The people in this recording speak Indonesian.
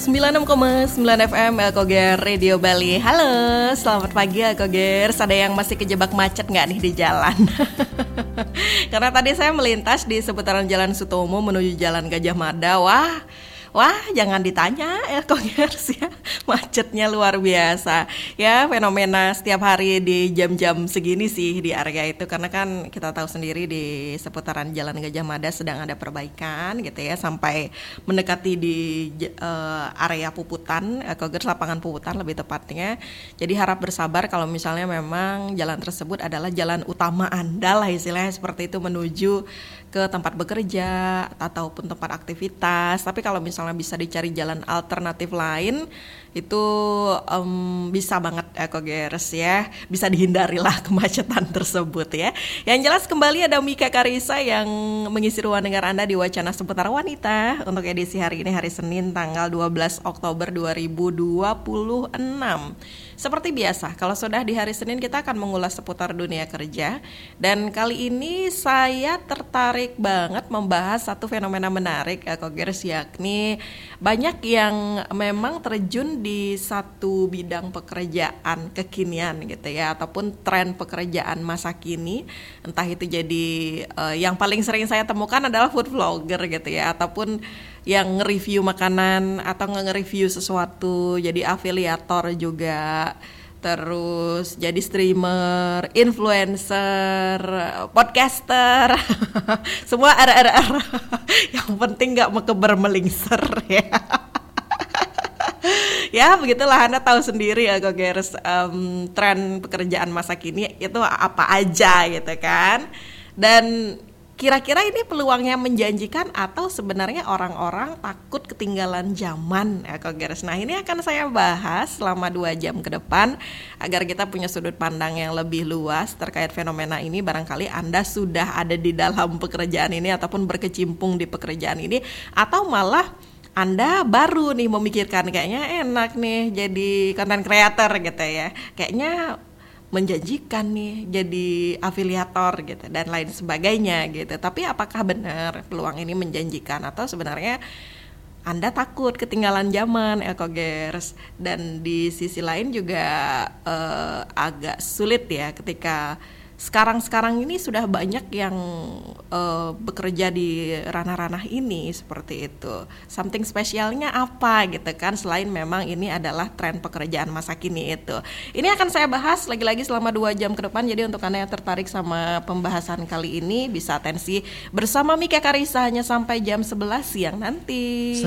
96,9 FM Alkoger Radio Bali. Halo, selamat pagi Alkogers. Ada yang masih kejebak macet nggak nih di jalan? Karena tadi saya melintas di seputaran Jalan Sutomo menuju Jalan Gajah Mada. Wah, jangan ditanya Alkogers ya, macetnya luar biasa. Ya, fenomena setiap hari di jam-jam segini sih di area itu. Karena kan kita tahu sendiri di seputaran Jalan Gajah Mada sedang ada perbaikan gitu ya. Sampai mendekati di area Puputan, Alkogers lapangan Puputan lebih tepatnya. Jadi harap bersabar kalau misalnya memang jalan tersebut adalah jalan utama Anda lah istilahnya seperti itu menuju ke tempat bekerja ataupun tempat aktivitas. Tapi kalau misalnya bisa dicari jalan alternatif lain itu bisa banget Alkogers ya, bisa dihindari lah kemacetan tersebut ya. Yang jelas kembali ada Mika Karisa yang mengisi ruang dengar Anda di Wacana Seputar Wanita untuk edisi hari ini, hari Senin tanggal 12 Oktober 2026. Seperti biasa, kalau sudah di hari Senin kita akan mengulas seputar dunia kerja. Dan kali ini saya tertarik banget membahas satu fenomena menarik Alkogers, yakni banyak yang memang terjun di satu bidang pekerjaan kekinian gitu ya, ataupun tren pekerjaan masa kini. Entah itu jadi yang paling sering saya temukan adalah food vlogger gitu ya, ataupun yang nge-review makanan atau nge-review sesuatu, jadi afiliator juga, terus jadi streamer, influencer, podcaster, semua RRR. Yang penting gak mekeber melingser ya. Ya begitulah, Anda tahu sendiri Alkogers, tren pekerjaan masa kini itu apa aja gitu kan. Dan kira-kira ini peluangnya menjanjikan atau sebenarnya orang-orang takut ketinggalan zaman Alkogers. Nah ini akan saya bahas selama 2 jam ke depan agar kita punya sudut pandang yang lebih luas terkait fenomena ini. Barangkali Anda sudah ada di dalam pekerjaan ini ataupun berkecimpung di pekerjaan ini, atau malah Anda baru nih memikirkan kayaknya enak nih jadi content creator gitu ya, kayaknya menjanjikan nih jadi afiliator gitu dan lain sebagainya gitu. Tapi apakah benar peluang ini menjanjikan atau sebenarnya Anda takut ketinggalan zaman Alkogers? Dan di sisi lain juga agak sulit ya ketika sekarang ini sudah banyak yang bekerja di ranah-ranah ini seperti itu. Something spesialnya apa gitu kan, selain memang ini adalah tren pekerjaan masa kini itu. Ini akan saya bahas lagi-lagi selama 2 jam ke depan. Jadi untuk Anda yang tertarik sama pembahasan kali ini bisa atensi bersama Mika Karisa hanya sampai jam 11 siang nanti.